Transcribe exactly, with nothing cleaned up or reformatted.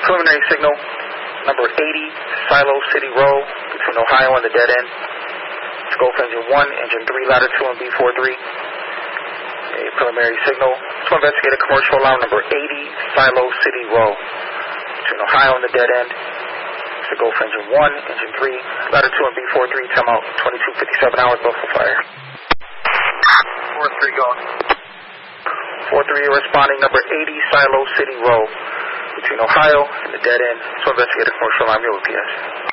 preliminary signal, number eighty, Silo City Road, between Ohio and the dead end. It's Gulf Engine one, Engine three, Ladder two, and B forty-three. A preliminary signal. To investigate a commercial alarm number eighty, Silo City Road, between Ohio and the dead end. It's Gulf Engine one, Engine three, Ladder two, and B forty-three. Time out twenty-two fifty-seven hours, Buffalo Fire. four three going. four three, you're responding, number eighty, Silo City Road, between Ohio and the dead end. To investigate a commercial alarm, your O P S.